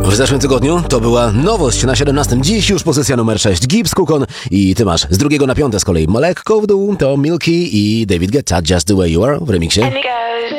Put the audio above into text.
W zeszłym tygodniu to była nowość na 17. Dziś już pozycja numer 6. Gibbs, Kukon i ty masz z 2 na 5 z kolei lekko w dół to Milky i David Guetta Just The Way You Are w remiksie.